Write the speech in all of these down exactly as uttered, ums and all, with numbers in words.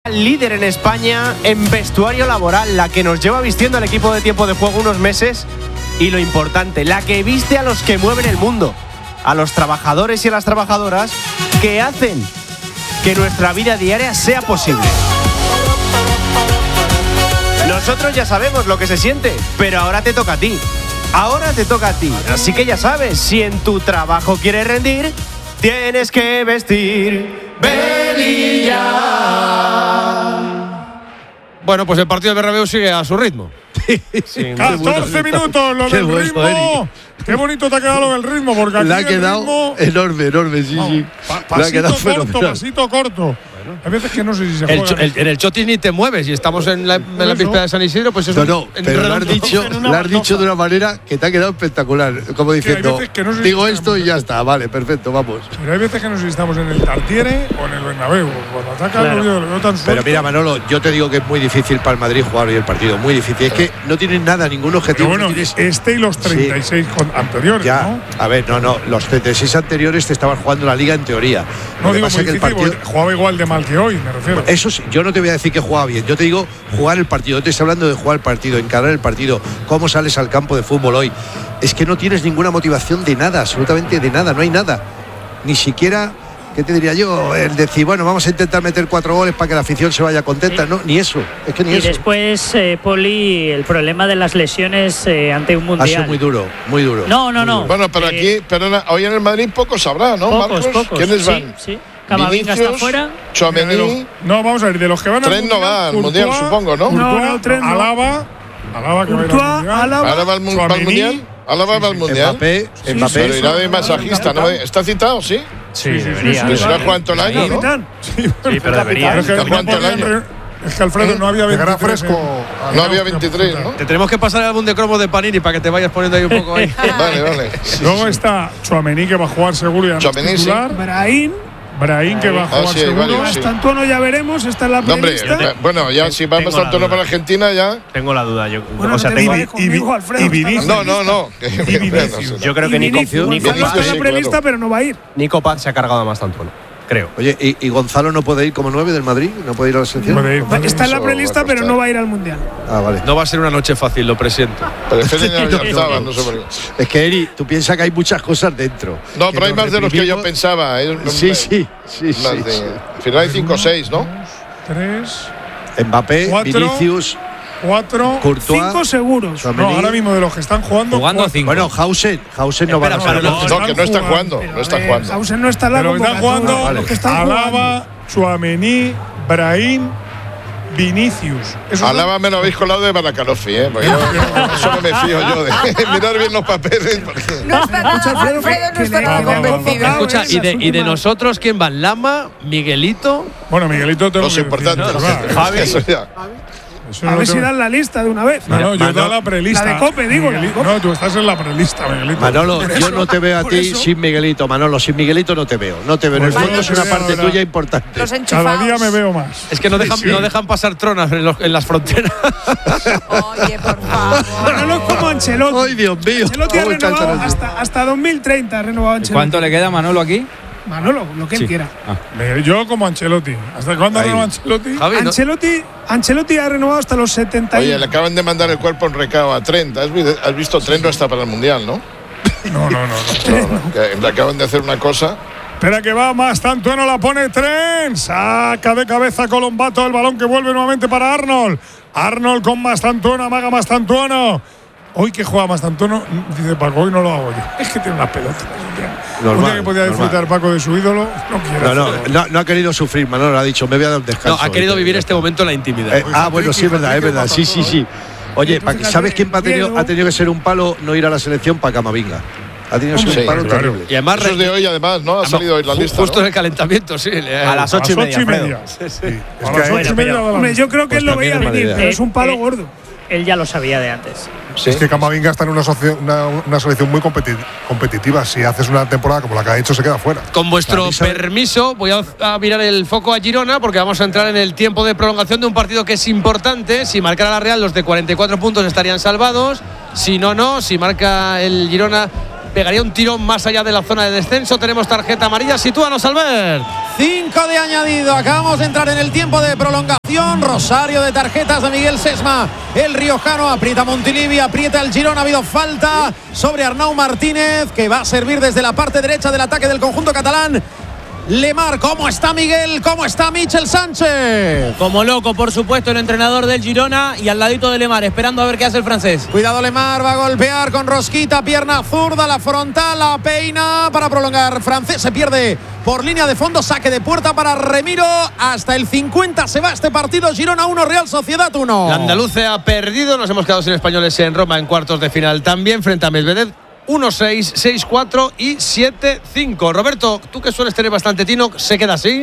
líder en España en vestuario laboral, la que nos lleva vistiendo al equipo de Tiempo de Juego unos meses y lo importante, la que viste a los que mueven el mundo, a los trabajadores y a las trabajadoras que hacen que nuestra vida diaria sea posible. Nosotros ya sabemos lo que se siente, pero ahora te toca a ti. Ahora te toca a ti. Así que ya sabes, si en tu trabajo quieres rendir, tienes que vestir Velilla. Bueno, pues el partido del Bernabéu sigue a su ritmo. Sí, catorce minutos, lo del bueno, ritmo. Eri. Qué bonito te ha quedado lo del ritmo, porque aquí le ha quedado ritmo, enorme, enorme, sí, vamos, sí. Pa pasito corto, fenomenal. pasito corto. Bueno. Hay veces que no sé si se el juega. El, en el Chotis ni te mueves y estamos en la, en la víspera de San Isidro, pues es no, un, no, pero lo has dicho, lo has dicho de una manera que te ha quedado espectacular, como diciendo, que no sé digo si esto y ya está, vale, perfecto, vamos. Pero hay veces que no sé si estamos en el Tartiere o en el Bernabéu, cuando atacan claro. lo veo tan suelto. Pero mira, Manolo, yo te digo que es muy difícil para el Madrid jugar hoy el partido, muy difícil. Es que no tienen nada, ningún objetivo. Pero bueno, tienes... este y los treinta y seis sí. anteriores, ya, ¿no? A ver, no, no, los treinta y seis anteriores te estaban jugando la Liga en teoría. No lo digo que muy que el difícil, partido... jugaba igual de mal que hoy, me refiero. Eso sí, yo no te voy a decir que jugaba bien, yo te digo jugar el partido, yo te estoy hablando de jugar el partido, encarar el partido, cómo sales al campo de fútbol hoy. Es que no tienes ninguna motivación de nada, absolutamente de nada, no hay nada. Ni siquiera, ¿qué te diría yo? El decir, bueno, vamos a intentar meter cuatro goles para que la afición se vaya contenta. Sí. No, ni eso, es que ni y eso. Y después, eh, Poli, el problema de las lesiones eh, ante un mundial. Ha sido muy duro, muy duro. No, no, no. Bueno, pero eh, aquí, perdona, hoy en el Madrid pocos habrá, ¿no, pocos, Marcos? Pocos, ¿Quiénes sí, van? Sí. Camavinga está fuera. Tchouaméni. No, vamos a ver, de los que van al Tres no va al mundial, supongo, ¿no? No, no, tres no. Alaba. Alaba que va al mundial. Alaba al mundial. Alaba va al mundial. Mbappé, sí, Mbappé. Pero irá de masajista, ¿no? ¿Está citado, sí? Sí, sí, debería. Pues irá jugando todo el año, ¿no? Sí, pero debería. Está jugando todo el año. Es que Alfredo no había veintitrés. fresco. No había veintitrés, ¿no? Te tenemos que pasar el álbum de cromos de Panini para que te vayas poniendo ahí un poco ahí. Vale, vale. Sí, Luego sí. está Tchouaméni, que va a jugar seguro y además titular. Sí. Brahim. Brahim, que va a jugar ah, sí, seguro. Vale, Mastantuono ya veremos, está en la prelista. No, hombre, bueno, ya si va Mastantuono para Argentina ya. Tengo la duda, yo. Bueno, o sea, no tengo y, conmigo, Alfredo, y Vinicius. No, no, no. Y Vinicius. Yo creo que Nico Gonzalo está en la prelista, claro. pero no va a ir. Nico Paz se ha cargado a Mastantuono, creo. Oye, ¿y, ¿y Gonzalo no puede ir como nueve del Madrid? ¿No puede ir a la selección? Ir, está en la prelista, pero no va a ir al mundial. Ah, vale. No va a ser una noche fácil, lo presiento. Pero es que ya estaba, no sé por qué. Es que, Eri, tú piensas que hay muchas cosas dentro. No, pero hay más de los que yo pensaba. ¿eh? Sí, sí, sí. sí, de, sí. Al final hay cinco o seis, ¿no? Tres. Mbappé, cuatro, Vinicius. Cuatro. Courtois, cinco seguros. No, ahora mismo de los que están jugando. Jugando cinco. Bueno, Hausen. Hausen no Espera, va a pero no, no, que no está jugando. No está jugando. Hausen no está en la Pero están jugando vale. Alaba, Tchouaméni, Brahim, Vinicius. Alaba me lo habéis colado de Baracalofi, ¿eh? Porque yo, eso no me fío yo de mirar bien los papeles. Porque... No está nada, Alfredo no está nada convencido. Escucha, y de, y de nosotros, ¿quién van? Lama, Miguelito. Bueno, Miguelito tengo Los que importantes. decir, ¿no? Javi. Eso ya. Eso a no ver si tengo... dan la lista de una vez. No, no, yo he dado la prelista. La de Cope, digo. La de Cope. No, tú estás en la prelista, Miguelito. Manolo, yo eso, no te veo a ti eso. sin Miguelito, Manolo. Sin Miguelito no te veo. No te veo. En el Pues fondo es una parte ahora. tuya importante. Los enchufados. Cada día me veo más. Es que no dejan, Sí. no dejan pasar tronas en, los, en las fronteras. Oye, por favor. Manolo es como Ancelotti. Ay, Dios mío. Ancelotti ha ¿Cómo está renovado el hasta, hasta dos mil treinta. Ha renovado Ancelotti. ¿Cuánto le queda a Manolo aquí? Manolo, lo que Sí. él quiera. Ah. Yo como Ancelotti. ¿Hasta cuándo ha renovado Ancelotti? Javi, ¿no? Ancelotti, Ancelotti ha renovado hasta los setenta. Oye, le acaban de mandar el cuerpo en recado a Trent. ¿Has, has visto? Trent no está para el Mundial, ¿no? No, no, no. no. no que le acaban de hacer una cosa. Espera que va más, Tantueno la pone Trent. Saca de cabeza Colombato el balón que vuelve nuevamente para Arnold. Arnold con Mastantuono, amaga Mastantuono. Hoy que juega Mastantuono, dice Paco, hoy no lo hago yo. Es que tiene unas pelotas. Normal, un día que podía disfrutar normal. Paco de su ídolo, no quiere. No, no, no, no ha querido sufrir, Manolo. Ha dicho, me voy a dar un descanso. No, ha querido vivir este momento en la intimidad. Eh, ah, bueno, sí, es verdad, es verdad. Sí, sí, sí. Oye, ¿sabes quién ha tenido, ha tenido que ser un palo no ir a la selección? Para Camavinga. Ha tenido que ser Sí, un palo claro. terrible. Y además, Eso es de hoy, además, ¿no? Ha salido hoy la lista, justo ¿no? en el calentamiento, sí. A las ocho y media. y media. Sí, sí. A las ocho y media. Hombre, yo creo que Pues él lo veía también es venir, mala pero idea. es un palo Eh, gordo. Él ya lo sabía de antes. Sí. Es que Camavinga está en una, socio, una, una selección muy competi competitiva. Si haces una temporada como la que ha hecho, se queda fuera. Con vuestro O sea, permiso, voy a, a mirar el foco a Girona porque vamos a entrar en el tiempo de prolongación de un partido que es importante. Si marcara la Real, los de cuarenta y cuatro puntos estarían salvados. Si no, no. Si marca el Girona, pegaría un tirón más allá de la zona de descenso. Tenemos tarjeta amarilla. Sitúanos, Albert. Cinco de añadido. Acabamos de entrar en el tiempo de prolongación. Rosario de tarjetas de Miguel Sesma. El riojano aprieta Montilivi, aprieta el Girona. Ha habido falta sobre Arnau Martínez, que va a servir desde la parte derecha del ataque del conjunto catalán. Lemar, ¿cómo está Miguel? ¿Cómo está Michel Sánchez? Como loco, por supuesto, el entrenador del Girona, y al ladito de Lemar, esperando a ver qué hace el francés. Cuidado, Lemar va a golpear con rosquita, pierna zurda, la frontal, la peina para prolongar. Francés se pierde por línea de fondo, saque de puerta para Remiro. Hasta el cincuenta se va este partido. Girona uno, Real Sociedad uno. La andaluce ha perdido, nos hemos quedado sin españoles en Roma en cuartos de final también, frente a Medvedev. uno seis, seis cuatro y siete cinco. Roberto, tú que sueles tener bastante tino, ¿se queda así?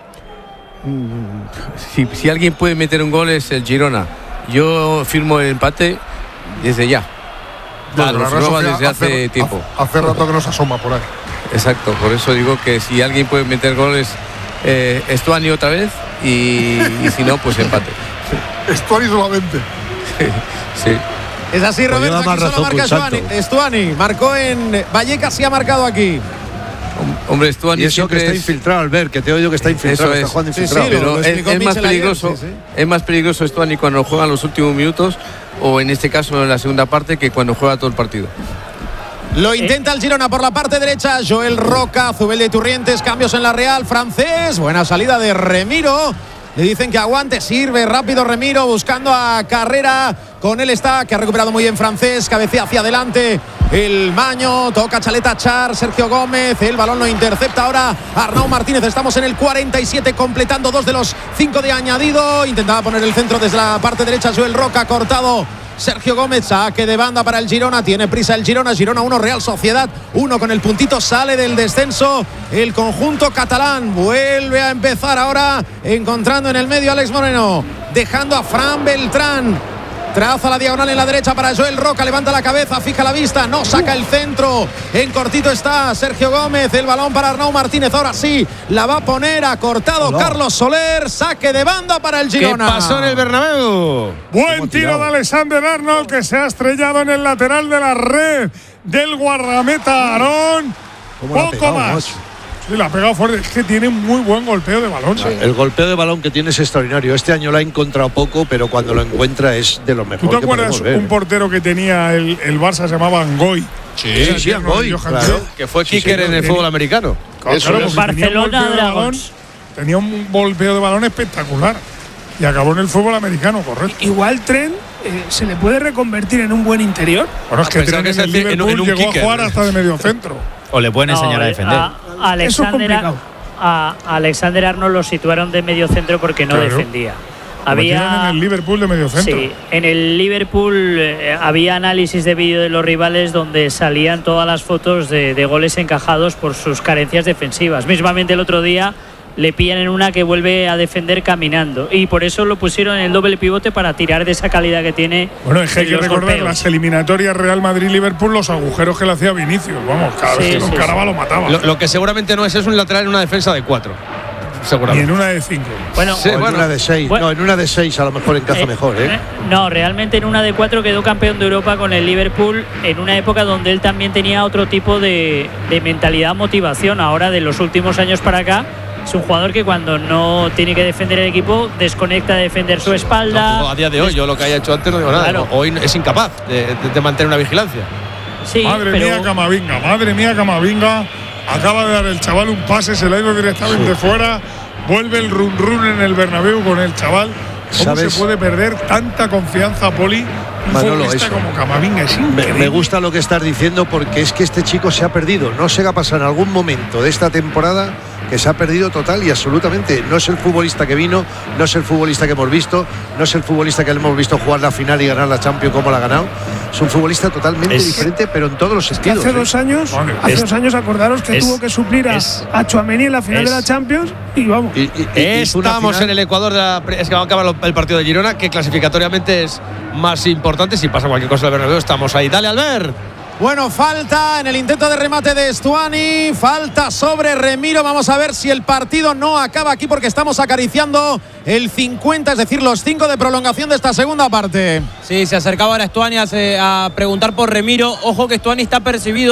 Si, si alguien puede meter un gol es el Girona. Yo firmo el empate desde ya. Desde Lo la Real firmaba Sociedad, desde hace, hace- tiempo. Hace rato que nos asoma por ahí. Exacto, por eso digo que si alguien puede meter goles, eh, Stuani otra vez y, y si no, pues empate. Stuani solamente. Sí. Es así, Pues Roberto, lleva más aquí solo razón marca que un Stuani. santo. Stuani marcó en Vallecas y ha marcado aquí. Hombre, Stuani Y eso siempre que está es- infiltrado, Albert, que te he oído que está infiltrado, Eso está es. jugando Sí, infiltrado. sí, lo- pero lo es, explicó es más Michel ayer, peligroso sí, sí. es más peligroso Stuani cuando juega en los últimos minutos, o en este caso en la segunda parte, que cuando juega todo el partido. Lo intenta el Girona por la parte derecha. Joel Roca, Zubel de Turrientes, cambios en la Real. Francés, buena salida de Remiro. Le dicen que aguante, sirve rápido Remiro buscando a Carrera. Con él está, que ha recuperado muy bien Francés. Cabecea hacia adelante el Maño. Toca Chaleta Char, Sergio Gómez. El balón lo intercepta ahora Arnau Martínez. Estamos en el cuarenta y siete, completando dos de los cinco de añadido. Intentaba poner el centro desde la parte derecha. Joel Roca, cortado Sergio Gómez, saque de banda para el Girona. Tiene prisa el Girona. Girona uno, Real Sociedad uno. Con el puntito sale del descenso el conjunto catalán. Vuelve a empezar ahora, encontrando en el medio a Alex Moreno, dejando a Fran Beltrán. Traza la diagonal en la derecha para Joel Roca. Levanta la cabeza, fija la vista, no saca el centro. En cortito está Sergio Gómez. El balón para Arnau Martínez. Ahora sí, la va a poner, ha cortado Carlos Soler. Saque de banda para el Girona. ¿Qué pasó en el Bernabéu? Buen tiro de Alexander Arnold, que se ha estrellado en el lateral de la red del guardameta Aarón. ¿Cómo la ha Poco pegado, más. macho? Sí, la ha pegado fuerte. Es que tiene muy buen golpeo de balón. El golpeo de balón que tiene es extraordinario. Este año lo ha encontrado poco, pero cuando lo encuentra es de lo mejor. ¿Tú te que acuerdas podemos ver. un portero que tenía el, el Barça, se llamaba Angoy? Sí, sí, sí, Angoy, claro. Que fue Sí, kicker señor, en el tenía- fútbol americano. Claro, Eso porque es. tenía un Barcelona golpeo de balón- Dragons. Tenía un golpeo de balón espectacular. Y acabó en el fútbol americano, correcto. Igual Trent eh, se le puede reconvertir en un buen interior. Bueno, es Ah, que pensaba Trent que en se el decía en un- Liverpool en un llegó kicker. a jugar hasta de medio centro. O le pueden enseñar No, a eh, defender. a- Eso es Alexander, complicado. a Alexander Arnold lo situaron de medio centro porque no Claro. defendía. Lo metieron en Había el Liverpool de medio centro. Sí, en el Liverpool eh, había análisis de vídeo de los rivales donde salían todas las fotos de, de goles encajados por sus carencias defensivas. Mismamente el otro día le pillan en una que vuelve a defender caminando y por eso lo pusieron en el doble pivote para tirar de esa calidad que tiene. Bueno, es que hay en que los recordar golpeos. las eliminatorias Real Madrid-Liverpool, los agujeros que le hacía Vinicius. Vamos, cada vez Sí, que lo sí, encaraba sí. lo mataba. Lo, lo que seguramente no es es un lateral en una defensa de cuatro. Ni Seguramente. en una de cinco. Bueno, Sí, O en bueno. una de seis. Bueno. No, en una de seis a lo mejor encaja Eh, mejor, ¿eh? eh, No, realmente en una de cuatro quedó campeón de Europa con el Liverpool en una época donde él también tenía otro tipo de, de mentalidad, motivación. Ahora, de los últimos años para acá, es un jugador que cuando no tiene que defender el equipo, desconecta de defender su espalda. No, a día de hoy, yo lo que haya hecho antes no digo nada. Claro. Hoy es incapaz de, de- de mantener una vigilancia. Sí, Madre pero mía, Camavinga, madre mía, Camavinga. Acaba de dar el chaval un pase, se le ha ido directamente fuera. Vuelve el run run en el Bernabéu con el chaval. ¿Cómo ¿Sabes? se puede perder tanta confianza, Poli? Un Manolo, futbolista eso. como Camavinga es Me, increíble. me gusta lo que estás diciendo porque es que este chico se ha perdido. No sé qué ha pasado en algún momento de esta temporada que se ha perdido total y absolutamente. No es el futbolista que vino, no es el futbolista que hemos visto, no es el futbolista que le hemos visto jugar la final y ganar la Champions como la ha ganado. Es un futbolista totalmente Es- diferente, pero en todos los Que sentidos. hace ¿eh? dos años, Vale. hace Es- dos años acordaros que es- tuvo que suplir a, es- a Tchouaméni en la final es- de la Champions y vamos. Y- y- y hizo una Estamos final- en el Ecuador de la, es que va a acabar el partido de Girona, que clasificatoriamente es más importante. Si pasa cualquier cosa del Bernabéu, estamos ahí. Dale, Albert. Bueno, falta en el intento de remate de Stuani, falta sobre Remiro. Vamos a ver si el partido no acaba aquí porque estamos acariciando el cincuenta, es decir, los cinco de prolongación de esta segunda parte. Sí, se acercaba ahora Stuani a, se- a preguntar por Remiro. Ojo que Stuani está percibido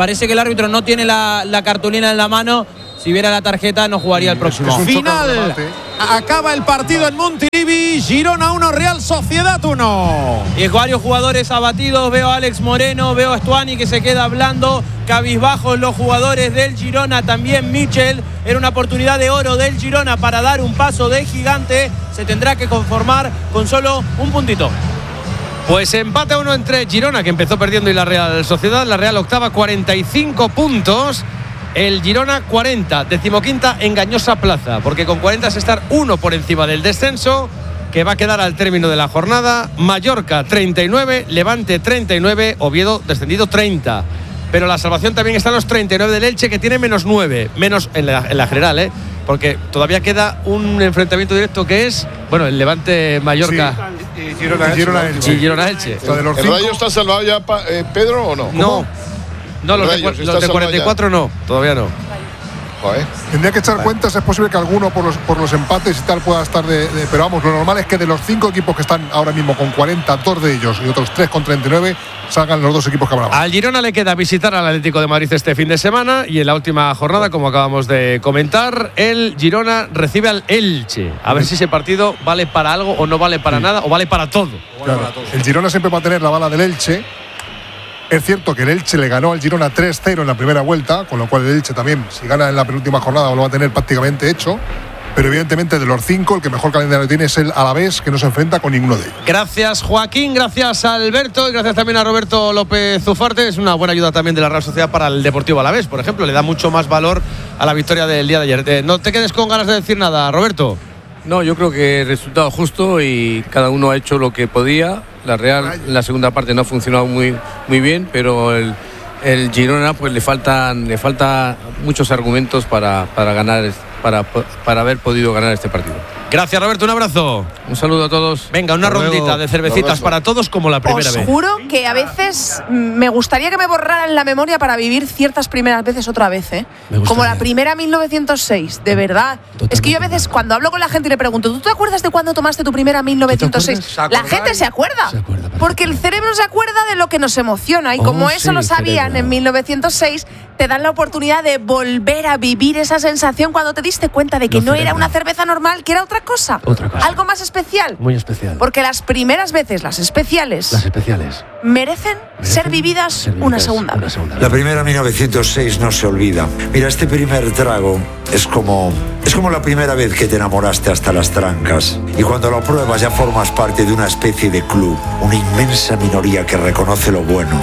Parece que el árbitro no tiene la, la cartulina en la mano. Si viera la tarjeta, no jugaría el próximo. Final. Acaba el partido en Montilivi. Girona uno, Real Sociedad uno. Y varios jugadores abatidos. Veo a Alex Moreno, veo a Stuani que se queda hablando. Cabizbajos los jugadores del Girona. También Michel. Era una oportunidad de oro del Girona para dar un paso de gigante. Se tendrá que conformar con solo un puntito. Pues empate a uno entre Girona, que empezó perdiendo, y la Real Sociedad. La Real octava, cuarenta y cinco puntos. El Girona cuarenta, decimoquinta engañosa plaza, porque con cuarenta es estar uno por encima del descenso, que va a quedar al término de la jornada. Mallorca treinta y nueve, Levante treinta y nueve, Oviedo descendido treinta. Pero la salvación también está en los treinta y nueve del Elche, que tiene menos nueve, menos en la, en la general, ¿eh? Porque todavía queda un enfrentamiento directo que es, bueno, el Levante-Mallorca. Sí, y Girona, Girona Elche. Y Girona Elche. ¿El Rayo está salvado ya, eh, Pedro, o no? No. No, los, Rayos, de, los de cuarenta y cuatro no, todavía no. Joder. Tendría que echar Joder. cuentas, es posible que alguno por los, por los empates y tal pueda estar de, de… Pero vamos, lo normal es que de los cinco equipos que están ahora mismo con cuarenta, dos de ellos y otros tres con treinta y nueve, salgan los dos equipos que hablamos. Al Girona le queda visitar al Atlético de Madrid este fin de semana, y en la última jornada, como acabamos de comentar, el Girona recibe al Elche. A ver si ese partido vale para algo o no vale para sí. nada, o vale para todo. Claro. Vale para todo. El Girona siempre va a tener la bala del Elche. Es cierto que el Elche le ganó al Girona tres cero en la primera vuelta, con lo cual el Elche también, si gana en la penúltima jornada, lo va a tener prácticamente hecho. Pero evidentemente de los cinco, el que mejor calendario tiene es el Alavés, que no se enfrenta con ninguno de ellos. Gracias, Joaquín, gracias a Alberto y gracias también a Roberto López Ufarte. Es una buena ayuda también de la Real Sociedad para el Deportivo Alavés, por ejemplo. Le da mucho más valor a la victoria del día de ayer. Eh, no te quedes con ganas de decir nada, Roberto. No, yo creo que el resultado justo y cada uno ha hecho lo que podía. La Real en la segunda parte no ha funcionado muy, muy bien, pero el, el Girona pues le faltan le falta muchos argumentos para, para ganar, para, para haber podido ganar este partido. Gracias, Roberto, un abrazo. Un saludo a todos. Venga, una Hasta rondita luego. de cervecitas para todos como la primera Os vez. juro que a veces me gustaría que me borraran la memoria para vivir ciertas primeras veces otra vez, ¿eh? Como la primera mil novecientos seis, de verdad. Totalmente. Es que yo a veces cuando hablo con la gente y le pregunto, ¿tú te acuerdas de cuándo tomaste tu primera mil novecientos seis? La gente se acuerda. Se acuerda porque el cerebro se acuerda de lo que nos emociona y oh, como eso sí, lo sabían cerebro. En mil novecientos seis, te dan la oportunidad de volver a vivir esa sensación cuando te diste cuenta de que no, no era una cerveza normal, que era otra cosa. Otra cosa. Algo más especial. Muy especial. Porque las primeras veces, las especiales, las especiales merecen, merecen ser, vividas ser vividas una segunda vez. La primera mil novecientos seis no se olvida. Mira, este primer trago es como, es como la primera vez que te enamoraste hasta las trancas. Y cuando lo pruebas ya formas parte de una especie de club, una inmensa minoría que reconoce lo bueno.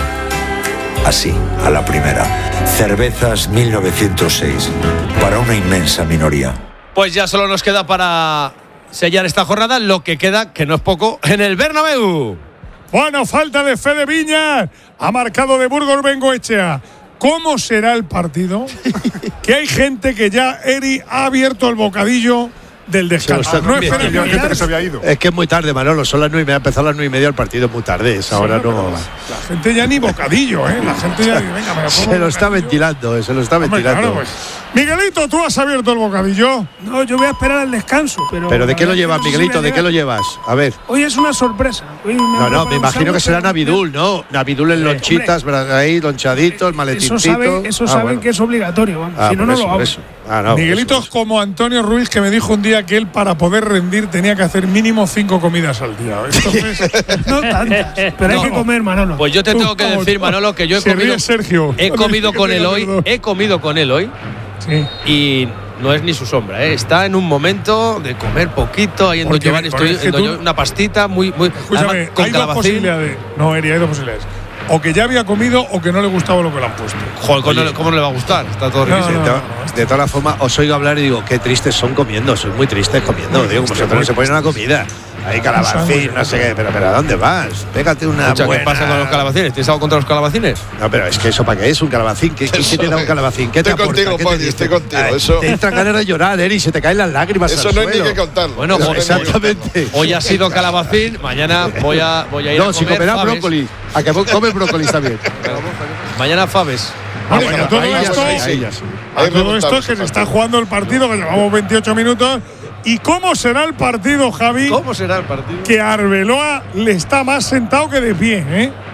Así, a la primera. Cervezas mil novecientos seis, para una inmensa minoría. Pues ya solo nos queda para sellar esta jornada lo que queda, que no es poco, en el Bernabéu. Bueno, falta de Fede Viñas. Ha marcado de Burgos Bengoechea. ¿Cómo será el partido? Que hay gente que ya, Eri, ha abierto el bocadillo del descanso. No espera que se había ido. Es que es muy tarde, Manolo. Son las nueve y media. Empezó a las nueve y media el partido. Es muy tarde. Es ahora sí, no. La, la gente ya ni bocadillo, ¿eh? La gente ya. Venga, me lo se lo está ventilando. Se lo está Hombre, ventilando. Claro, pues. Miguelito, ¿tú has abierto el bocadillo? No, yo voy a esperar al descanso. ¿Pero, ¿Pero de qué lo llevas, Miguelito? ¿De qué lo llevas? A ver. Hoy es una sorpresa. Hoy no, no, me imagino que será Navidul, ¿no? Navidul en lonchitas, hombre, ahí, lonchadito, el maletincito. Eso saben, eso ah, saben bueno. que es obligatorio. Vamos. Ah, si no, no eso, lo hago. Ah, no, Miguelito es como Antonio Ruiz, que me dijo un día que él, para poder rendir, tenía que hacer mínimo cinco comidas al día. Entonces, no tantas, pero no, hay que comer, Manolo. Pues yo te tengo que decir, Manolo, que yo he comido, Sergio. he comido con él hoy, he comido con él hoy. Sí. Y no es ni su sombra, ¿eh? Está en un momento de comer poquito, ahí en Don Giovanni estoy en Don Giovanni, una pastita muy, muy Escúchame, además, con hay dos posibilidades. No, Eri, hay dos posibilidades. O que ya había comido o que no le gustaba lo que le han puesto. Joder, ¿cómo, no, ¿cómo no le va a gustar? Está todo no, riquísimo. No, no, no, de todas formas, os oigo hablar y digo, qué tristes son comiendo. Sois muy tristes comiendo. Digo, como vosotros no se ponen una comida. Ahí calabacín, no sé qué, pero, pero ¿a dónde vas? Pégate una Escucha, buena… ¿qué pasa con los calabacines? ¿Tienes algo contra los calabacines? No, pero es que eso, ¿para qué es un calabacín? ¿Qué, ¿qué te da un calabacín? ¿Qué te estoy aporta? contigo, ¿Qué Poli, estoy contigo. Ay, eso… Te entran ganas de llorar, Eri, se te caen las lágrimas Eso al no suelo. hay ni que contarlo. Bueno, no, exactamente. Hoy ha sido calabacín, mañana voy a, voy a ir no, a comer si comerás faves. brócoli. A que comes brócoli también. Mañana faves. Bueno, bueno, todo esto, a todo esto que se está jugando el partido, que llevamos veintiocho minutos. ¿Y cómo será el partido, Javi? ¿Cómo será el partido? Que Arbeloa le está más sentado que de pie, ¿eh?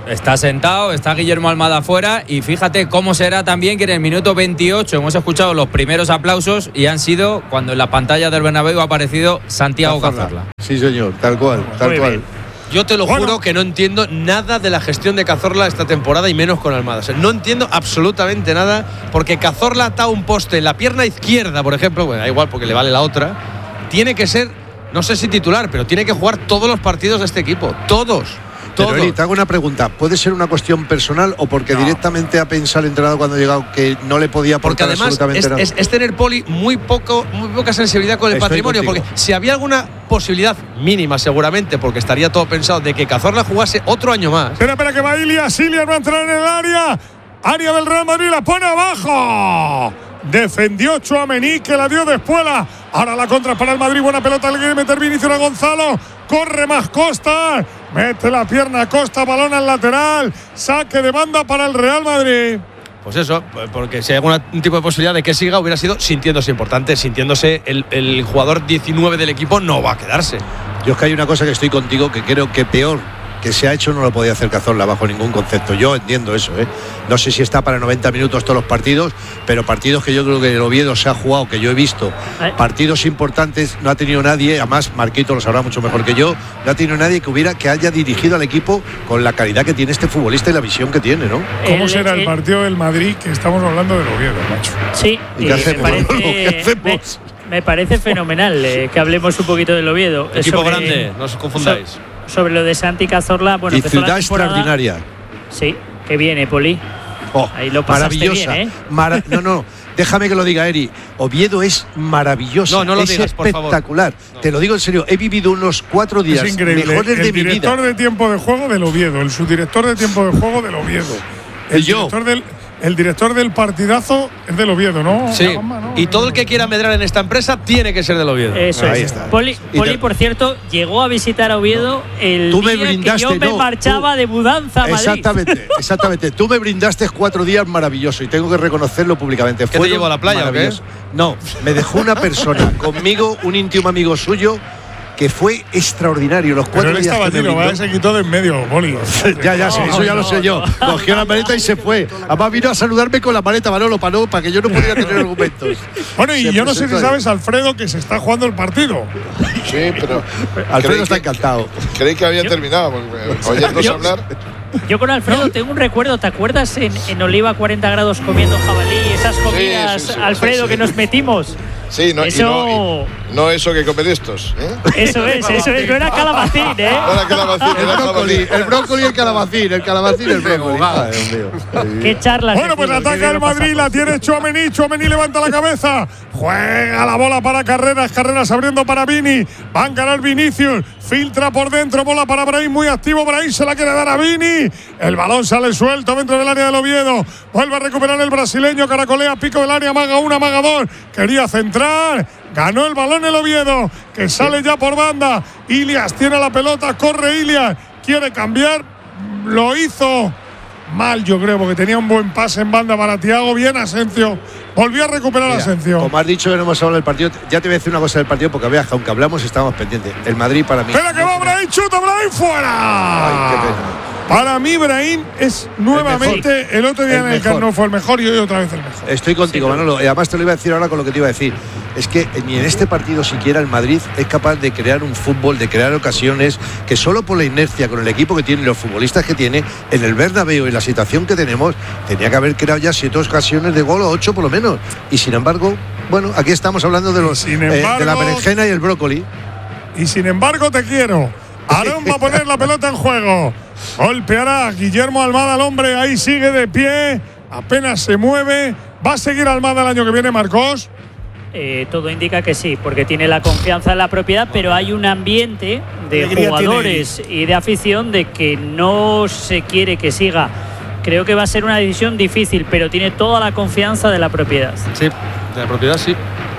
está sentado, está Guillermo Almada afuera y fíjate cómo será también que en el minuto veintiocho hemos escuchado los primeros aplausos y han sido cuando en la pantalla del Bernabéu ha aparecido Santiago Cazorla. Sí, señor, tal cual, tal Muy cual. bien. Yo te lo Bueno. juro que no entiendo nada de la gestión de Cazorla esta temporada y menos con Almada. O sea, no entiendo absolutamente nada porque Cazorla ata un poste en la pierna izquierda, por ejemplo, bueno, da igual porque le vale la otra. Tiene que ser, no sé si titular, pero tiene que jugar todos los partidos de este equipo. Todos. Pero Todos. Eli, te hago una pregunta. ¿Puede ser una cuestión personal o porque No. directamente ha pensado el entrenador cuando ha llegado que no le podía Porque aportar además absolutamente es, nada? es- es tener, Poli, muy poco, muy poca sensibilidad con el Estoy patrimonio. contigo. Porque si había alguna posibilidad mínima, seguramente, porque estaría todo pensado, de que Cazorla jugase otro año más. Espera, espera, que va Ilias. Ilias va a entrar en el área. Área del Real Madrid, la pone abajo. Defendió Tchouaméni, que la dio de espuela. Ahora la contra para el Madrid. Buena pelota, le quiere meter Vinicius a Gonzalo. Corre más Costa. Mete la pierna a Costa, balón al lateral. Saque de banda para el Real Madrid. Pues eso, porque si hay algún tipo de posibilidad de que siga, hubiera sido sintiéndose importante, sintiéndose el, el jugador diecinueve del equipo, no va a quedarse. Yo es que hay una cosa que estoy contigo que creo que peor que se ha hecho no lo podía hacer Cazorla bajo ningún concepto. Yo entiendo eso, ¿eh? No sé si está para noventa minutos todos los partidos, pero partidos que yo creo que el Oviedo se ha jugado, que yo he visto, partidos importantes, no ha tenido nadie, además Marquito lo sabrá mucho mejor que yo, no ha tenido nadie que hubiera que haya dirigido al equipo con la calidad que tiene este futbolista y la visión que tiene, ¿no? ¿Cómo El- será el el- partido del Madrid que estamos hablando del Oviedo, macho? Sí, ¿Y y qué me hacemos? parece, ¿Qué hacemos? me, me parece fenomenal eh, que hablemos un poquito del Oviedo. Eh, Equipo sobre- grande, no os confundáis. so- sobre lo de Santi Cazorla, bueno, y empezó la ciudad temporada- extraordinaria. Sí, que viene, Poli. Oh, Ahí lo pasaste maravillosa. bien, ¿eh? Mara- no, no, déjame que lo diga, Eri. Oviedo es maravillosa. No, no lo es digas, por favor. espectacular. Te lo digo en serio. He vivido unos cuatro días Es increíble. mejores El de mi vida. director de tiempo de juego del Oviedo, el subdirector de tiempo de juego del Oviedo. El Y yo. director del, el director del partidazo es del Oviedo, ¿no? Sí, Gamba, ¿no? y todo el que quiera medrar en esta empresa tiene que ser del Oviedo. Eso Ahí es. está. Poli, Y Poli, te- por cierto, llegó a visitar a Oviedo el Tú me día brindaste, que yo me no, marchaba tú. de mudanza a Madrid. Exactamente, exactamente. Tú me brindaste cuatro días maravillosos y tengo que reconocerlo públicamente. ¿Qué te Fueron llevó a la playa o qué? maravillosos. No, me dejó una persona conmigo, un íntimo amigo suyo, que fue extraordinario. Los Pero cuatro él días estaba que me allí, lo brindó. se quitó de en medio, Boli. Ya, ya, sí, No, eso ya lo no, sé yo. no. Cogió la maleta y se fue. Además vino a saludarme con la maleta, Manolo, para, no, para que yo no pudiera tener argumentos. Bueno, y Se yo no sé si presentó ahí. sabes, Alfredo, que se está jugando el partido. Sí, pero. Alfredo creí está que- encantado. Creí que había terminado, porque oyéndoos Yo- hablar. Yo con Alfredo tengo un recuerdo, ¿te acuerdas en, en Oliva cuarenta grados comiendo jabalí? Esas comidas, sí, sí, Alfredo, sí. que nos metimos. Sí, no, y Eso- no, y no eso que comen estos. ¿eh? Eso es, eso es, no era calabacín, ¿eh? No era calabacín, El era brócoli, jabalí. el brócoli y el calabacín, el calabacín y el brócoli. Ay, Dios mío. Qué charlas. Bueno, de pues fútbol, qué ataca bien el lo Madrid, la pasamos. tiene Tchouaméni, Tchouaméni levanta la cabeza, juega la bola para Carreras, Carreras abriendo para Vini, van a ganar Vinicius, filtra por dentro, bola para Brahim, muy activo, Brahim se la quiere dar a Vini, el balón sale suelto dentro del área del Oviedo, vuelve a recuperar el brasileño, caracolea, pico del área, maga una, maga dos, quería centrar, ganó el balón el Oviedo, que sale ya por banda, Ilias tiene la pelota, corre Ilias, quiere cambiar, lo hizo mal, yo creo, porque tenía un buen pase en banda para Thiago. Bien, Asencio. Volvió a recuperar a Mira, Asencio. como has dicho que no hemos hablado del partido, ya te voy a decir una cosa del partido, porque veas que aunque hablamos estábamos pendientes. El Madrid para mí. Espera que va Brahim, chuta Brahim fuera. Ay, qué pena. Para mí, Brahim es nuevamente el, otro día El en el mejor. Camp Nou fue el mejor y hoy otra vez el mejor. Estoy contigo, Manolo. Y además te lo iba a decir ahora con lo que te iba a decir. Es que ni en este partido siquiera el Madrid es capaz de crear un fútbol, de crear ocasiones, que solo por la inercia, con el equipo que tiene y los futbolistas que tiene, en el Bernabéu y la situación que tenemos, tenía que haber creado ya siete ocasiones de gol o ocho por lo menos. Y sin embargo, bueno, aquí estamos hablando de los Sin eh, de la embargo- berenjena y el brócoli. Y sin embargo, te quiero. Aarón va a poner la pelota en juego. Golpeará Guillermo Almada al hombre. Ahí sigue de pie. Apenas se mueve. ¿Va a seguir Almada el año que viene, Marcos? Eh, todo indica que sí, porque tiene la confianza en la propiedad, pero hay un ambiente de Alegría jugadores y de afición de que no se quiere que siga. Creo que va a ser una decisión difícil, pero tiene toda la confianza de la propiedad. Sí, de la propiedad sí.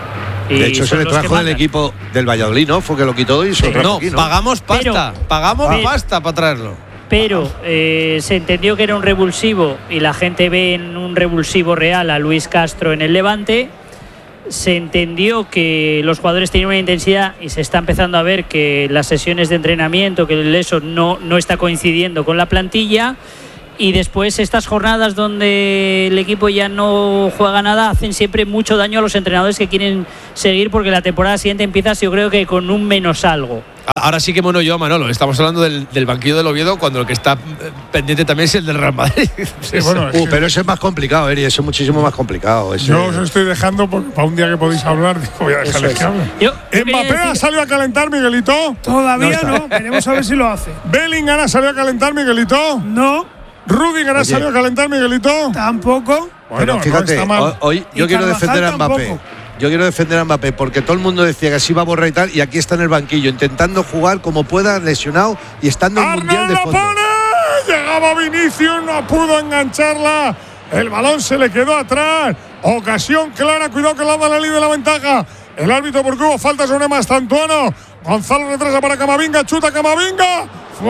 Y De hecho, se son le los que trajo del mandan. equipo del Valladolid, ¿no? Fue que lo quitó y se lo trajo No, aquí, ¿no? pagamos pasta, Pero- pagamos Pero- pasta para traerlo. Pero eh, se entendió que era un revulsivo y la gente ve en un revulsivo real a Luis Castro en el Levante. se entendió que los jugadores tenían una intensidad y se está empezando a ver que las sesiones de entrenamiento, que eso no, no está coincidiendo con la plantilla. Y después estas jornadas donde el equipo ya no juega nada hacen siempre mucho daño a los entrenadores que quieren seguir, porque la temporada siguiente empiezas, yo creo que con un menos algo. Ahora sí que bueno yo, Manolo, estamos hablando del, del banquillo del Oviedo, cuando lo que está pendiente también es el del Real Madrid. Sí, bueno, uh, pero ese es más complicado, Eri, ese es muchísimo más complicado. Ese... Yo os estoy dejando porque para un día que podéis hablar, digo, voy a dejarles que hable. ¿Mbappé decir... ha salido a calentar, Miguelito? Todavía no, no. Veremos a ver si lo hace. ¿Bellingham ha salido a calentar, Miguelito? No. ¿Rudiger ha salido a calentar, Miguelito? Tampoco. Bueno, pero fíjate, no está mal. hoy yo quiero defender a Mbappé. Tampoco. Yo quiero defender a Mbappé porque todo el mundo decía que así iba a borrar y tal, y aquí está en el banquillo intentando jugar como pueda, lesionado y estando en el Mundial de fondo. Pone. Llegaba Vinicius, no pudo engancharla. El balón se le quedó atrás. Ocasión clara, cuidado que la da la ley de la ventaja. El árbitro porque hubo falta sobre Mastantuono. Gonzalo retrasa para Camavinga, chuta Camavinga.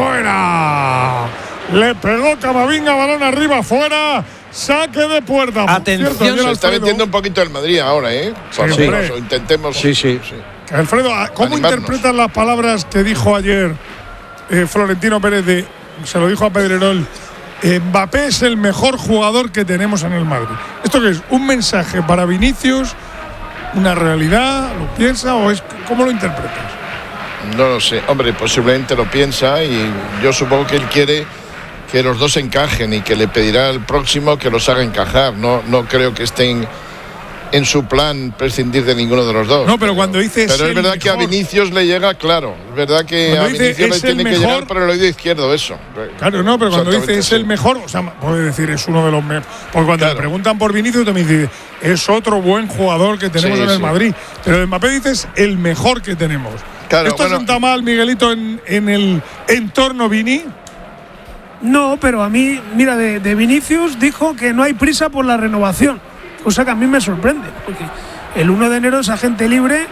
Fuera. Le pegó Camavinga, balón arriba, fuera. Saque de puerta. Atención, cierto, se está metiendo un poquito el Madrid ahora, ¿eh? Sí, sí. Nos, intentemos. Sí, sí. sí. Alfredo, ¿cómo animarnos. interpretas las palabras que dijo ayer eh, Florentino Pérez? De, se lo dijo a Pedrerol. Eh, Mbappé es el mejor jugador que tenemos en el Madrid. ¿Esto qué es? ¿Un mensaje para Vinicius? ¿Una realidad? ¿Lo piensa o es cómo lo interpretas? No lo sé. Hombre, posiblemente lo piensa y yo supongo que él quiere que los dos encajen y que le pedirá al próximo que los haga encajar. No, no creo que estén en su plan prescindir de ninguno de los dos. No, pero cuando dice Pero es, es verdad mejor. que a Vinicius le llega, claro. Es verdad que cuando a Vinicius le tiene que llegar por el oído izquierdo, eso. Claro, no, pero cuando dice es sí. el mejor, o sea, puede decir es uno de los mejores. Porque cuando claro. le preguntan por Vinicius también dice es otro buen jugador que tenemos sí, en el sí. Madrid. Pero de Mbappé dices el mejor que tenemos. Claro, ¿Esto bueno. sienta mal, Miguelito, en, en el entorno Vini? No, pero a mí, mira, de, de Vinicius dijo que no hay prisa por la renovación, cosa que a mí me sorprende, porque el uno de enero es agente libre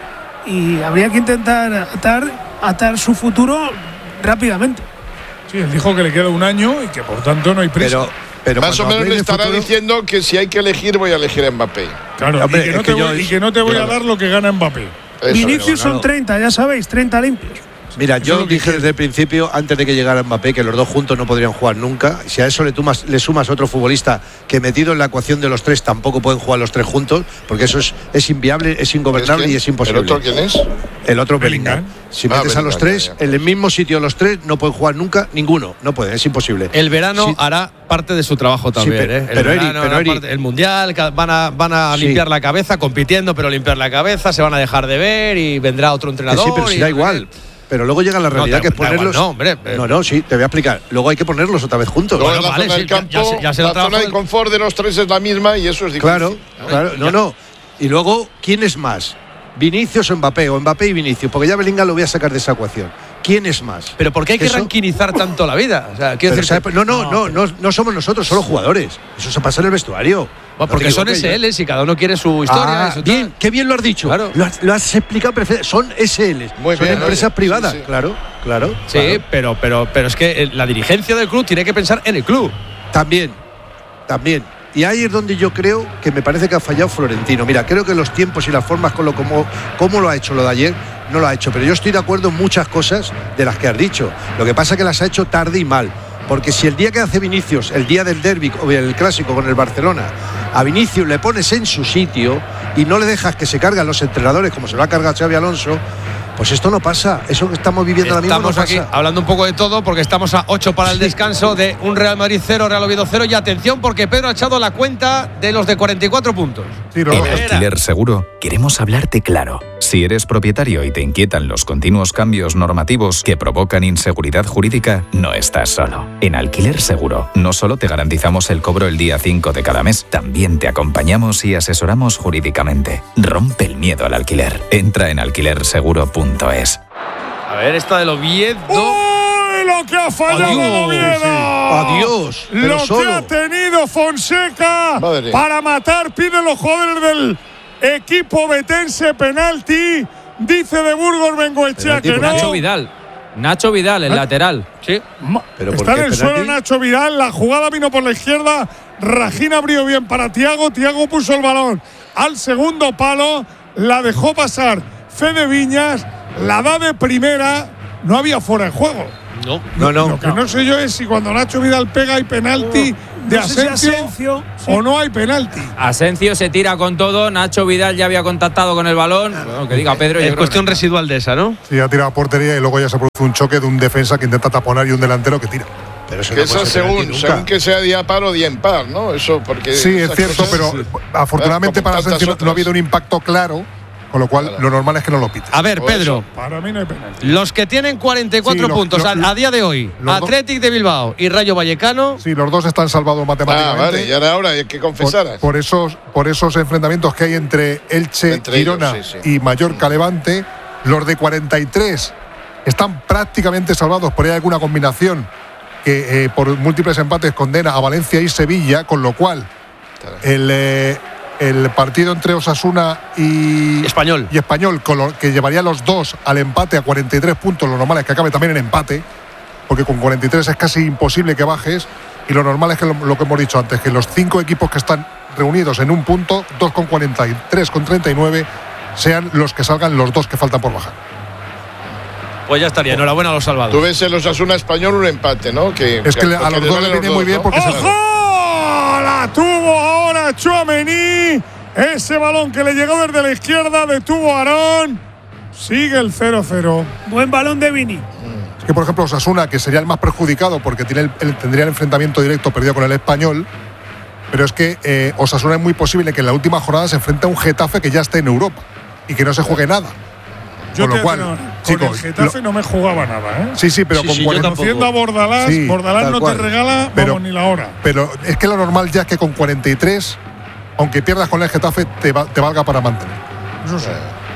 y habría que intentar atar, atar su futuro rápidamente. Sí, él dijo que le queda un año y que por tanto no hay prisa. Pero, pero más o menos le estará futuro... diciendo que si hay que elegir, voy a elegir a Mbappé. Claro, Hombre, y, que no que voy, yo, y que no te voy claro. a dar lo que gana Mbappé. Eso, Vinicius son treinta, ya sabéis, treinta limpios. Mira, yo dije dije desde el principio, antes de que llegara Mbappé, que los dos juntos no podrían jugar nunca. Si a eso le, tumas, le sumas otro futbolista que metido en la ecuación de los tres tampoco pueden jugar los tres juntos, porque eso es, es inviable, es ingobernable y es imposible. ¿El otro quién es? El otro Bellingham. Si ah, metes a los tres Bellingham. en el mismo sitio los tres, no pueden jugar nunca ninguno. No pueden, es imposible. El verano sí. hará parte de su trabajo también. Sí, pero, ¿eh? El, pero verano, Eri, pero Eri, parte, el mundial, van a, van a sí. limpiar la cabeza compitiendo, pero limpiar la cabeza, se van a dejar de ver y vendrá otro entrenador. Sí, pero si y, da igual. Pero luego llega la realidad no, que es ponerlos. Igual, no, hombre. No, no, sí, te voy a explicar. Luego hay que ponerlos otra vez juntos. Luego bueno, la vale, zona del sí, campo, ya, ya se, ya se la zona de confort de los tres es la misma y eso es difícil. Claro, claro. No, no. Y luego, ¿quién es más? ¿Vinicius o Mbappé? O Mbappé y Vinicius. Porque ya Bellingham lo voy a sacar de esa ecuación. ¿Quién es más? Pero ¿por qué hay que ranquinizar tanto la vida? O sea, quiero decir, no, no, no, no, no somos nosotros, son los jugadores. Eso se pasa en el vestuario. Bueno, porque son S Ls y cada uno quiere su historia. Ah, bien, tal. Qué bien lo has dicho. Claro. Lo, has, lo has explicado perfectamente. Son S Ls. Muy son bien, empresas oye, privadas. Sí, sí. Claro, claro. Sí, claro. Pero, pero, pero es que la dirigencia del club tiene que pensar en el club. También, también. Y ahí es donde yo creo que me parece que ha fallado Florentino. Mira, creo que los tiempos y las formas con lo como, como lo ha hecho lo de ayer, no lo ha hecho. Pero yo estoy de acuerdo en muchas cosas de las que has dicho. Lo que pasa es que las ha hecho tarde y mal. Porque si el día que hace Vinicius, el día del derbi o el clásico con el Barcelona, a Vinicius le pones en su sitio y no le dejas que se cargan los entrenadores como se lo ha cargado Xabi Alonso, pues esto no pasa. Eso que estamos viviendo ahora mismo no pasa. Estamos aquí hablando un poco de todo porque estamos a ocho para el descanso de un Real Madrid cero, Real Oviedo cero. Y atención porque Pedro ha echado la cuenta de los de cuarenta y cuatro puntos. En Alquiler Seguro queremos hablarte claro. Si eres propietario y te inquietan los continuos cambios normativos que provocan inseguridad jurídica, no estás solo. En Alquiler Seguro no solo te garantizamos el cobro el día cinco de cada mes, también te acompañamos y asesoramos jurídicamente. Rompe el miedo al alquiler. Entra en alquiler seguro punto es. A ver, esta del Oviedo. ¡Uy, lo que ha fallado el Oviedo! ¡Adiós! Lo solo. que ha tenido Fonseca Madre. para matar, piden los jugadores del equipo betense penalti. Dice de Burgos Bengoechea que no. Nacho Vidal. Nacho Vidal, el ¿Eh? lateral. Sí. ¿Pero Está en el suelo Nacho Vidal. La jugada vino por la izquierda. Rajin abrió bien para Thiago. Thiago puso el balón al segundo palo, la dejó pasar Fede Viñas, la da de primera, no había fuera de juego. No, no, no. Lo que no, no sé yo es si cuando Nacho Vidal pega hay penalti oh, de no sé si Asencio, Asencio sí. o no hay penalti. Asencio se tira con todo, Nacho Vidal ya había contactado con el balón. Bueno, que diga Pedro. Es cuestión residual de esa, ¿no? Sí, ha tirado a portería y luego ya se produce un choque de un defensa que intenta taponar y un delantero que tira. Pero eso que no eso puede ser penalti según, nunca. según que sea día par o día impar, ¿no? Eso porque. Sí, es cierto, cosas, pero sí. afortunadamente Como para tantas Asencio no, otras. no ha habido un impacto claro, con lo cual Claro. lo normal es que no lo pite. A ver, O Pedro. eso. Para mí no hay penalti. Los que tienen cuarenta y cuatro Sí, lo- puntos lo- a, a día de hoy, los dos- Athletic de Bilbao y Rayo Vallecano. Sí, los dos están salvados Ah, matemáticamente. vale, y ahora, ahora hay que confesaras. Por, por esos, por esos enfrentamientos que hay entre Elche, Entre Girona ellos, sí, sí. y Mallorca Levante, los de cuarenta y tres están prácticamente salvados. Por ahí hay alguna combinación que eh, por múltiples empates condena a Valencia y Sevilla, con lo cual el, eh, el partido entre Osasuna y Español, y Español con lo, que llevaría a los dos al empate a cuarenta y tres puntos, lo normal es que acabe también en empate, porque con cuarenta y tres es casi imposible que bajes, y lo normal es que lo, lo que hemos dicho antes, que los cinco equipos que están reunidos en un punto, dos con cuarenta y tres con treinta y nueve, sean los que salgan los dos que faltan por bajar. pues ya estaría. Enhorabuena a los salvados. Tú ves en los Osasuna Español un empate, ¿no? Que, Es que le- a porque los les dos vale le viene los muy dos, bien ¿no? porque se- ¡Ojo! La tuvo ahora Tchouaméni. Ese balón que le llegó desde la izquierda detuvo a Aarón. Sigue el cero cero. Buen balón de Vini. Es que, por ejemplo, Osasuna, que sería el más perjudicado porque tiene el, el- tendría el enfrentamiento directo perdido con el Español, pero es que eh, Osasuna es muy posible que en la última jornada se enfrente a un Getafe que ya esté en Europa y que no se juegue nada. Yo Con lo te cual, digo, con chicos, el Getafe lo- no me jugaba nada, ¿eh? Sí, sí, pero Sí, con sí, yo cuarenta Conociendo a Bordalás, Sí, Bordalás tal no cual. te regala, Pero- vamos, ni la hora. Pero es que lo normal ya es que con cuarenta y tres, aunque pierdas con el Getafe, te, va- te valga para mantener. Eso sí.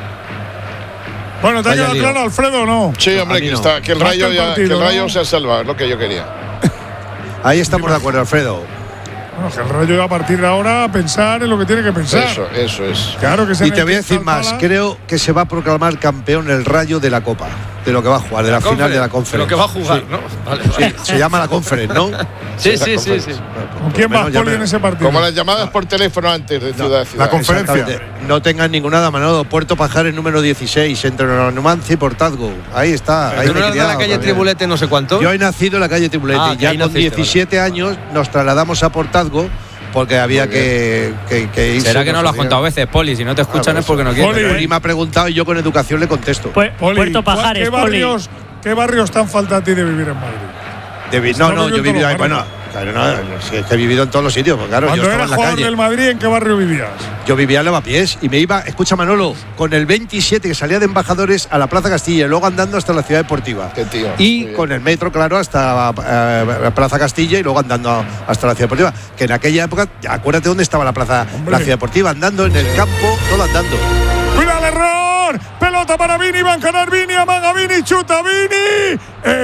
Bueno, ¿te ha Vaya quedado lío. claro, Alfredo, o no? Sí, hombre, A mí que, no. está, que el Basta Rayo, el ya, partido, que el Rayo ¿no? se ha salvado, es lo que yo quería. Ahí estamos de acuerdo, Alfredo. Bueno, que el Rayo a partir de ahora a pensar en lo que tiene que pensar. Eso, eso es. Claro que se Y te voy a decir más, creo que se va a proclamar campeón el Rayo de la Copa, de lo que va a jugar, de la, final de la Conference. Lo que va a jugar, Sí. ¿no? Vale. Sí, se llama la Conference, ¿no? Sí, Sí, sí, la sí, sí. ¿Con quién Bueno, vas, ya Poli, me- en ese partido? Como las llamadas por teléfono antes de Ciudad a Ciudad. La conferencia. Exactamente. No tengan ninguna, Manolo. Puerto Pajares número dieciséis, entre Numancia y Portazgo. Ahí está. Ahí ¿Tú no me he eras de criado la calle también. Tribulete no sé cuánto? Yo he nacido en la calle Tribulete. Ah, que ya ahí con naciste, diecisiete años nos trasladamos a Portazgo porque había Muy que, que, que irse. Será que no lo has sabía. contado a veces, Poli. Si no te escuchan Ah, es porque no Poli, quieren. Y me ha preguntado y yo con educación le contesto. Pu- Poli, Puerto ¿cuál- Pajares, ¿qué Poli. barrios, ¿Qué barrios te han faltado a ti de vivir en Madrid? De vi- Está no, no, viviendo yo he vivido en ahí. todos los Bueno, claro, no, si es que he vivido en todos los sitios. Pues claro, yo Cuando estaba eras en la jugador calle. del Madrid, ¿en qué barrio vivías? Yo vivía en Lavapiés y me iba, escucha Manolo, con el veintisiete que salía de Embajadores a la Plaza Castilla y luego andando hasta la Ciudad Deportiva. Qué tío. Y Muy con el metro, claro, hasta eh, Plaza Castilla y luego andando hasta la Ciudad Deportiva. Que en aquella época, acuérdate dónde estaba la Plaza, Hombre. la Ciudad Deportiva, andando en el campo, todo andando. ¡Cuida el error! Pelota para Vini, va a encarar Vini, amaga Vini, chuta Vini,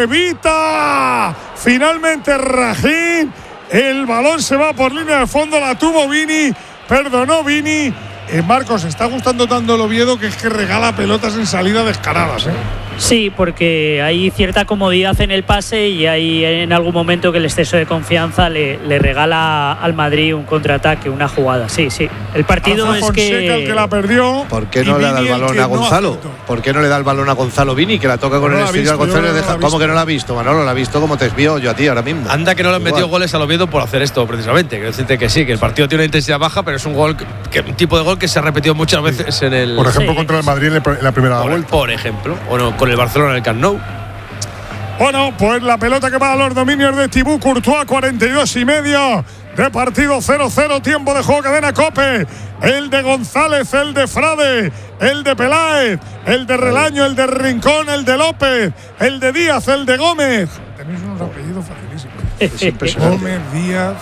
evita finalmente Rajín, el balón se va por línea de fondo, la tuvo Vini, perdonó Vini. Eh, Marcos, está gustando tanto el Oviedo que es que regala pelotas en salida descaradas, ¿eh? Sí, porque hay cierta comodidad en el pase y hay en algún momento que el exceso de confianza le, le regala al Madrid un contraataque, una jugada. Sí, sí. El partido Rafa es Fonseca, que el que la perdió. ¿Por qué y no le da Vini el el balón que a no Gonzalo? acertó. ¿Por qué no le da el balón a Gonzalo Vini, que la toca con No el la ha exterior visto, Gonzalo y yo no deja? la he ¿Cómo visto. que no la ha visto, Manolo? La ha visto como te desvío yo a ti ahora mismo. Anda que no le han Igual. metido goles al Oviedo por hacer esto, precisamente. Quiero decirte que sí, que el partido tiene una intensidad baja, pero es un gol que, que- un tipo de gol que se ha repetido muchas veces en el. Por ejemplo, Sí. contra el Madrid en el- en la primera por, vuelta. por ejemplo, o no, con el Barcelona en el Camp Nou. Bueno, pues la pelota que va a los dominios de Thibaut Courtois, cuarenta y dos y medio de partido, cero cero, tiempo de juego, cadena COPE. El de González, el de Frade, el de Peláez, el de Relaño, el de Rincón, el de López, el de Díaz, el de Gómez. Tenéis unos apellidos facilísimos. Es impresionante. Gómez, Díaz.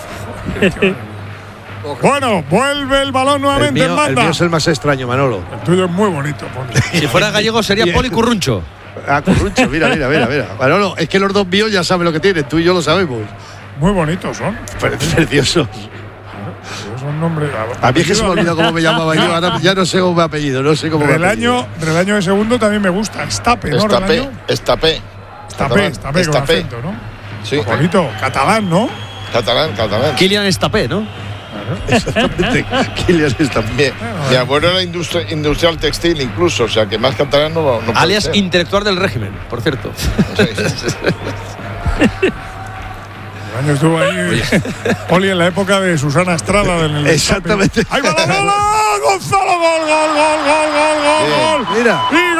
Bueno, vuelve el balón El nuevamente mío, en el banda. mío es el más extraño, Manolo. El tuyo es muy bonito, Poli. Si fuera gallego sería Bien. Poli Curruncho. Ah, Curruncho, mira, mira, mira, mira. Manolo, es que los dos míos ya saben lo que tienen, tú y yo lo sabemos. Muy bonitos son. Pero preciosos. Son nombres. A mí es que se me olvidó cómo me llamaba yo, ahora ya no sé cómo me apellido, no sé cómo me Relaño, Relaño de segundo también me gusta. Estape, ¿no? Estapé, Relaño. estapé. Estapé, Estapé, con Estapé. acento, ¿no? Sí, Bonito. Catalán, ¿no? catalán, catalán. Kylian Estapé, ¿no? Exactamente. Kylian es también. Mi abuelo era industri industrial textil incluso, o sea que más catalán no, no puede alias ser. intelectual del régimen, por cierto. El año estuvo ahí Oli en la época de Susana Estrada del Exactamente. ¡Ahí va la bola! ¡Gonzalo! ¡Gol, gol, gol, gol, gol, gol! gol. Mira. ¡Y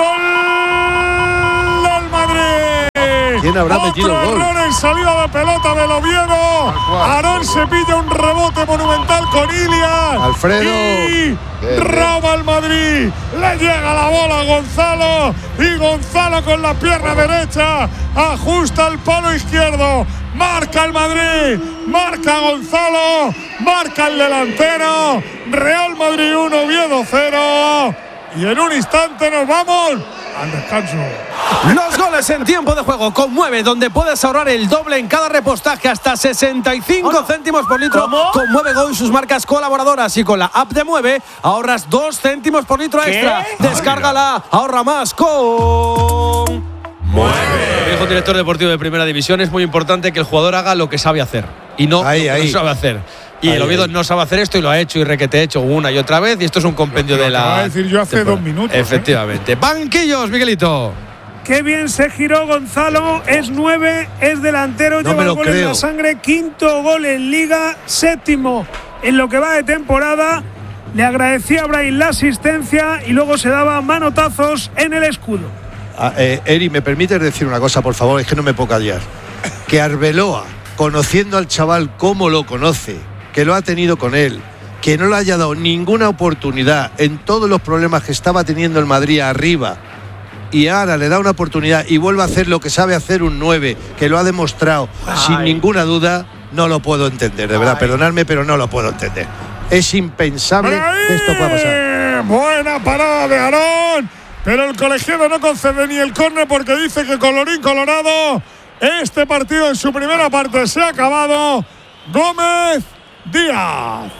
gol del Madrid! ¿Quién habrá metido el Otro gol? error en salida de pelota del Oviedo. Aarón se pilla un rebote monumental con Ilias. Alfredo. Y roba el Madrid. Le llega la bola a Gonzalo. Y Gonzalo con la pierna derecha ajusta el palo izquierdo. Marca el Madrid. Marca Gonzalo. Marca el delantero. Real Madrid uno, Oviedo cero. Y en un instante nos vamos al descanso. Los goles en tiempo de juego con Mueve, donde puedes ahorrar el doble en cada repostaje, hasta sesenta y cinco céntimos por litro. ¿Cómo? Con Mueve Go y sus marcas colaboradoras, y con la app de Mueve ahorras dos céntimos por litro ¿Qué? extra. Descárgala, ahorra más con Mueve. Dijo el director deportivo de Primera División: es muy importante que el jugador haga lo que sabe hacer y no Ahí, lo que ahí. no sabe hacer. Y Ahí, el Oviedo ahí. no sabe hacer esto y lo ha hecho y requete hecho una y otra vez. Y esto es un compendio Lo que de acababa la. de decir yo hace temporada. dos minutos, ¿eh? Efectivamente. Banquillos, Miguelito. Qué bien se giró Gonzalo, es nueve, es delantero, No lleva me el lo gol en creo. la sangre, quinto gol en Liga, séptimo en lo que va de temporada. Le agradecía a Brahim la asistencia y luego se daba manotazos en el escudo. Ah, eh, Eri, ¿me permites decir una cosa, por favor? Es que no me puedo callar. Que Arbeloa, conociendo al chaval como lo conoce, que lo ha tenido con él, que no le haya dado ninguna oportunidad en todos los problemas que estaba teniendo el Madrid arriba, y ahora le da una oportunidad y vuelve a hacer lo que sabe hacer un nueve, que lo ha demostrado Ay. sin ninguna duda, no lo puedo entender, de verdad, perdonadme, pero no lo puedo entender. Es impensable que esto pueda pasar. Buena parada de Aarón, pero el colegiado no concede ni el córner porque dice que colorín colorado, este partido en su primera parte se ha acabado. Gómez Díaz.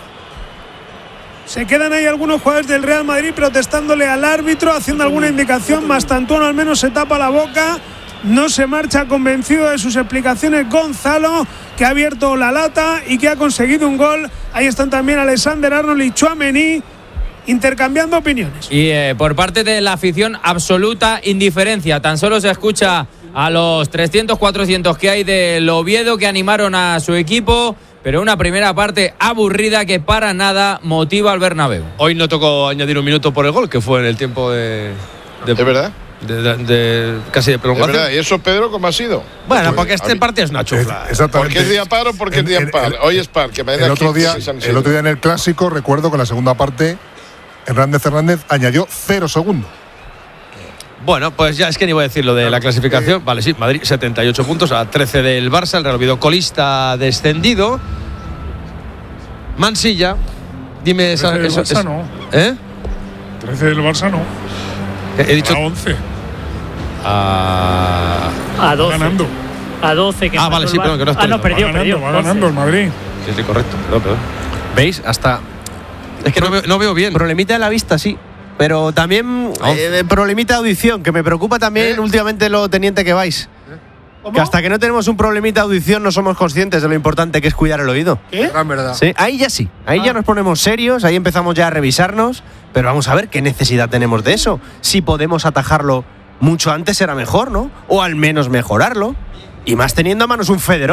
Se quedan ahí algunos jugadores del Real Madrid protestándole al árbitro, haciendo alguna indicación. Mastantuono al menos se tapa la boca, no se marcha convencido de sus explicaciones. Gonzalo, que ha abierto la lata y que ha conseguido un gol. Ahí están también Alexander Arnold y Tchouaméni intercambiando opiniones. Y eh, por parte de la afición, absoluta indiferencia. Tan solo se escucha a los trescientos, cuatrocientos que hay del Oviedo, que animaron a su equipo, pero una primera parte aburrida que para nada motiva al Bernabéu. Hoy no tocó añadir un minuto por el gol, que fue en el tiempo de. ¿De verdad? De, de, de- casi de ¿De prolongación. verdad? ¿Y eso, Pedro, cómo ha sido? Porque Pues, este a mí- partido es una chufla. Exactamente. ¿Porque es día par o porque es En- día en- par? en- Hoy es par, que mañana El otro, quince día, sí, San el Isidro. otro día en el Clásico, recuerdo que en la segunda parte Hernández Hernández añadió cero segundos. Bueno, pues ya es que ni voy a decir lo de la clasificación. Vale, sí, Madrid setenta y ocho puntos a trece del Barça, el Real Oviedo colista descendido. Mansilla, dime esa, trece del eso, Barça es- no. ¿Eh? trece del Barça no. He dicho A once. a A doce. Ganando. A doce. Que Ah, empató vale, el sí, Barça. perdón, que no estoy Ah, no, viendo. perdió, va perdió. ganando, va ganando el Madrid. Sí, sí, correcto. Perdón, perdón. ¿Veis? Hasta es que no veo, no veo bien. Problemita de la vista, sí. Pero también eh, problemita de audición, que me preocupa también últimamente lo teniente que vais. Que hasta que no tenemos un problemita de audición no somos conscientes de lo importante que es cuidar el oído. ¿Qué? Gran verdad. Sí, ahí ya sí. Ahí ya nos ponemos serios, ahí empezamos ya a revisarnos. Pero vamos a ver qué necesidad tenemos de eso. Si podemos atajarlo mucho antes será mejor, ¿no? O al menos mejorarlo. Y más teniendo a manos un Federer.